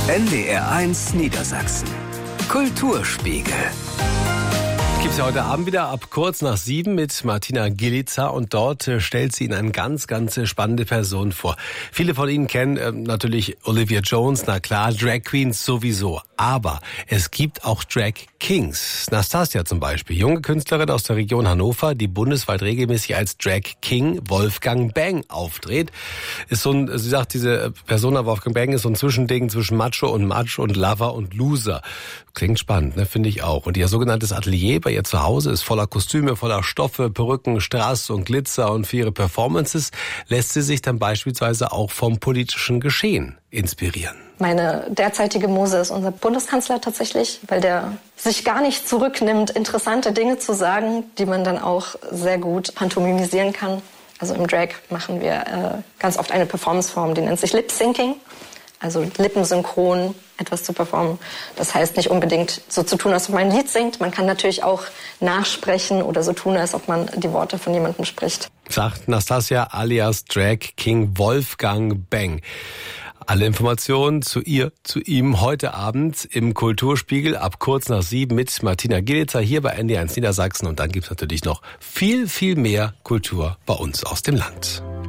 NDR1 Niedersachsen. Kulturspiegel. Gibt's ja heute Abend wieder ab kurz nach 7 mit Martina Gilica und dort stellt sie Ihnen eine ganz spannende Person vor. Viele von Ihnen kennen natürlich Olivia Jones, na klar, Drag Queens sowieso. Aber es gibt auch Drag Kings. Nastasia zum Beispiel, junge Künstlerin aus der Region Hannover, die bundesweit regelmäßig als Drag King Wolfgang Bang auftritt. Ist so ein, sie sagt, diese Persona Wolfgang Bang ist so ein Zwischending zwischen Macho und Lover und Loser. Klingt spannend, ne, finde ich auch. Und ihr sogenanntes Atelier bei ihr zu Hause ist voller Kostüme, voller Stoffe, Perücken, Strass und Glitzer, und für ihre Performances lässt sie sich dann beispielsweise auch vom politischen Geschehen inspirieren. Meine derzeitige Muse ist unser Bundeskanzler tatsächlich, weil der sich gar nicht zurücknimmt, interessante Dinge zu sagen, die man dann auch sehr gut pantomimisieren kann. Also im Drag machen wir ganz oft eine Performanceform, die nennt sich Lip-Syncing. Also lippensynchron etwas zu performen. Das heißt nicht unbedingt so zu tun, als ob man ein Lied singt. Man kann natürlich auch nachsprechen oder so tun, als ob man die Worte von jemandem spricht. Sagt Nastasia alias Drag King Wolfgang Bang. Alle Informationen zu ihr, zu ihm heute Abend im Kulturspiegel ab kurz nach 7 mit Martina Gilica hier bei NDR1 Niedersachsen. Und dann gibt's natürlich noch viel mehr Kultur bei uns aus dem Land.